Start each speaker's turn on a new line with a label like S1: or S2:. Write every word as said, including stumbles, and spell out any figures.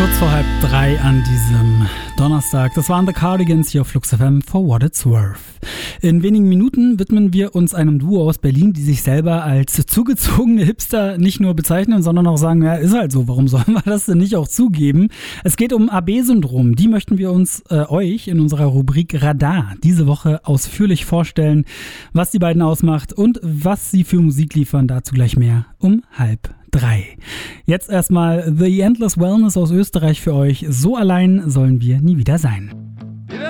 S1: Kurz vor halb drei an diesem Donnerstag. Das waren The Cardigans hier auf Flux F M, For What It's Worth. In wenigen Minuten widmen wir uns einem Duo aus Berlin, die sich selber als zugezogene Hipster nicht nur bezeichnen, sondern auch sagen, ja, ist halt so, warum sollen wir das denn nicht auch zugeben? Es geht um A B-Syndrom. Die möchten wir uns äh, euch in unserer Rubrik Radar diese Woche ausführlich vorstellen, was die beiden ausmacht und was sie für Musik liefern. Dazu gleich mehr um halb drei. Jetzt erstmal The Endless Wellness aus Österreich für euch. So allein sollen wir nie wieder sein.